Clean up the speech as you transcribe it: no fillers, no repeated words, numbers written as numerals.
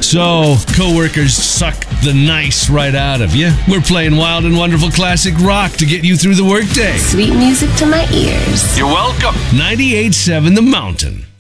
So, coworkers suck the nice right out of you. We're playing wild and wonderful classic rock to get you through the workday. Sweet music to my ears. You're welcome. 98.7 The Mountain.